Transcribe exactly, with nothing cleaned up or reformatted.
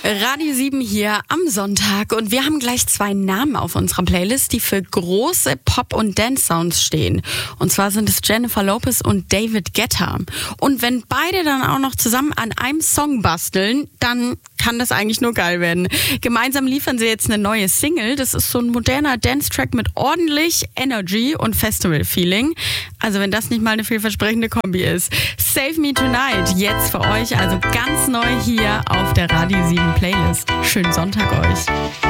Radio sieben hier am Sonntag und wir haben gleich zwei Namen auf unserer Playlist, die für große Pop- und Dance-Sounds stehen. Und zwar sind es Jennifer Lopez und David Guetta. Und wenn beide dann auch noch zusammen an einem Song basteln, dann kann das eigentlich nur geil werden. Gemeinsam liefern sie jetzt eine neue Single. Das ist so ein moderner Dance-Track mit ordentlich Energy und Festival-Feeling. Also wenn das nicht mal eine vielversprechende Kombi ist. Save Me Tonight, jetzt für euch, also ganz neu hier auf der Radio sieben Playlist. Schönen Sonntag euch.